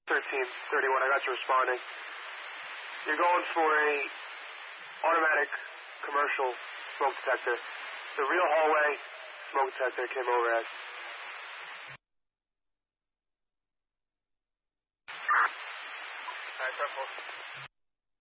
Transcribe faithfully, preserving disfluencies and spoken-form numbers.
thirteen thirty-one, I got you responding. You're going for a automatic commercial smoke detector. The real hallway smoke detector came over as. Alright,